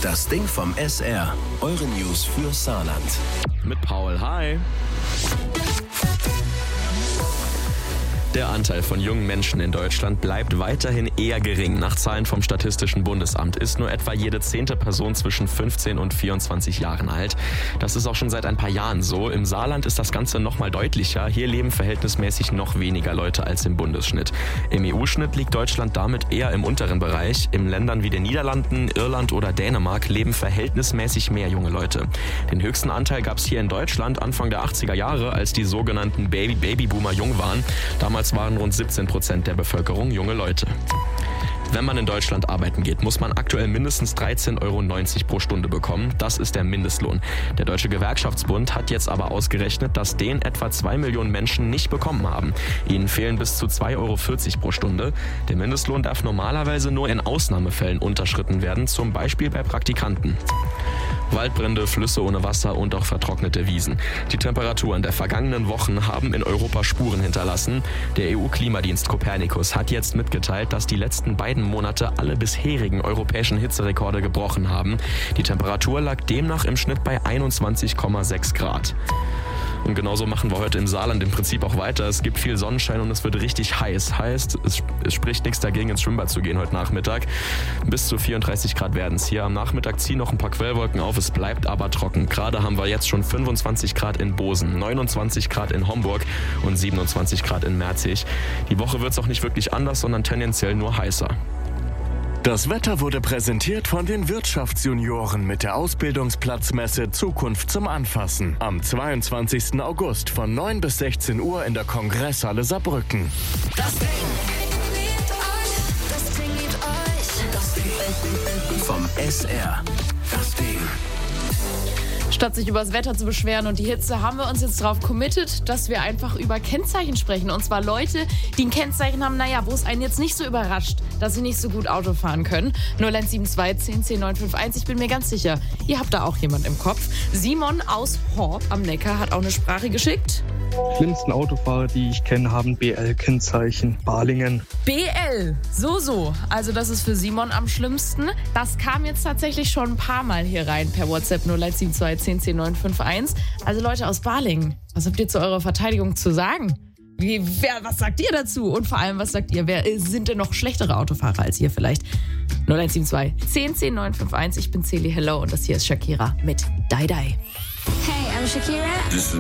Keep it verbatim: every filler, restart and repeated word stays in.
Das Ding vom S R. Eure News für Saarland. Mit Paul, hi. Der Anteil von jungen Menschen in Deutschland bleibt weiterhin eher gering. Nach Zahlen vom Statistischen Bundesamt ist nur etwa jede zehnte Person zwischen fünfzehn und vierundzwanzig Jahren alt. Das ist auch schon seit ein paar Jahren so. Im Saarland ist das Ganze noch mal deutlicher. Hier leben verhältnismäßig noch weniger Leute als im Bundesschnitt. Im E U-Schnitt liegt Deutschland damit eher im unteren Bereich. In Ländern wie den Niederlanden, Irland oder Dänemark leben verhältnismäßig mehr junge Leute. Den höchsten Anteil gab es hier in Deutschland Anfang der achtziger Jahre, als die sogenannten Baby Babyboomer jung waren. Damals waren rund siebzehn Prozent der Bevölkerung junge Leute. Wenn man in Deutschland arbeiten geht, muss man aktuell mindestens dreizehn Euro neunzig pro Stunde bekommen. Das ist der Mindestlohn. Der Deutsche Gewerkschaftsbund hat jetzt aber ausgerechnet, dass den etwa zwei Millionen Menschen nicht bekommen haben. Ihnen fehlen bis zu zwei Euro vierzig pro Stunde. Der Mindestlohn darf normalerweise nur in Ausnahmefällen unterschritten werden, zum Beispiel bei Praktikanten. Waldbrände, Flüsse ohne Wasser und auch vertrocknete Wiesen. Die Temperaturen der vergangenen Wochen haben in Europa Spuren hinterlassen. Der E U-Klimadienst Copernicus hat jetzt mitgeteilt, dass die letzten beiden Monate alle bisherigen europäischen Hitzerekorde gebrochen haben. Die Temperatur lag demnach im Schnitt bei einundzwanzig Komma sechs Grad. Und genauso machen wir heute im Saarland im Prinzip auch weiter. Es gibt viel Sonnenschein und es wird richtig heiß. Heißt, es, es spricht nichts dagegen, ins Schwimmbad zu gehen heute Nachmittag. Bis zu vierunddreißig Grad werden es hier. Am Nachmittag ziehen noch ein paar Quellwolken auf, es bleibt aber trocken. Gerade haben wir jetzt schon fünfundzwanzig Grad in Bosen, neunundzwanzig Grad in Homburg und siebenundzwanzig Grad in Merzig. Die Woche wird es auch nicht wirklich anders, sondern tendenziell nur heißer. Das Wetter wurde präsentiert von den Wirtschaftsjunioren mit der Ausbildungsplatzmesse Zukunft zum Anfassen. Am zweiundzwanzigsten August von neun bis sechzehn Uhr in der Kongresshalle Saarbrücken. Das Ding. Das Ding liebt euch. Das Ding. Vom S R. Das Ding. Statt sich über das Wetter zu beschweren und die Hitze, haben wir uns jetzt darauf committed, dass wir einfach über Kennzeichen sprechen. Und zwar Leute, die ein Kennzeichen haben, naja, wo es einen jetzt nicht so überrascht, dass sie nicht so gut Auto fahren können. null eins sieben zwei zehn zehn neun fünf eins, ich bin mir ganz sicher, ihr habt da auch jemand im Kopf. Simon aus Horb am Neckar hat auch eine Sprache geschickt. Die schlimmsten Autofahrer, die ich kenne, haben B L-Kennzeichen. Balingen. B L, so, so. Also das ist für Simon am schlimmsten. Das kam jetzt tatsächlich schon ein paar Mal hier rein per WhatsApp null eins sieben zwei zehn zehn neun fünf eins. Also Leute aus Balingen, was habt ihr zu eurer Verteidigung zu sagen? Wie, wer, was sagt ihr dazu? Und vor allem, was sagt ihr? Wer sind denn noch schlechtere Autofahrer als ihr vielleicht? null eins sieben zwei zehn zehn neun fünf eins. Ich bin Celi Hello und das hier ist Shakira mit Die Die. Hey, I'm Shakira. This is